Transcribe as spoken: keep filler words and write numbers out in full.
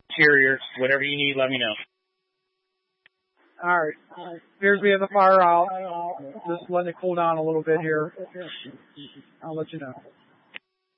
interior. Whatever you need, let me know. All right. Appears we have the fire out. Just letting it cool down a little bit here. I'll let you know.